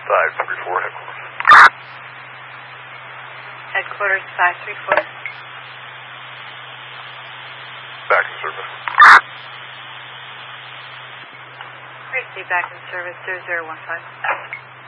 534 headquarters. Headquarters 534. Back in service. Great to be back in service 0015.